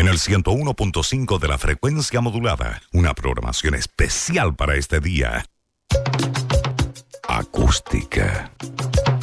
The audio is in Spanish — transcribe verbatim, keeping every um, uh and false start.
en el ciento uno punto cinco de la frecuencia modulada. Una programación especial para este día. Acústica.